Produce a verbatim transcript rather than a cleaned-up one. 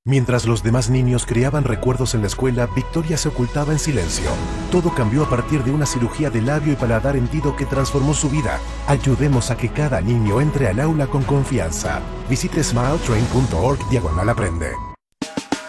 Mientras los demás niños creaban recuerdos en la escuela, Victoria se ocultaba en silencio. Todo cambió a partir de una cirugía de labio y paladar hendido que transformó su vida. Ayudemos a que cada niño entre al aula con confianza. Visite smiletrain punto org diagonal aprende.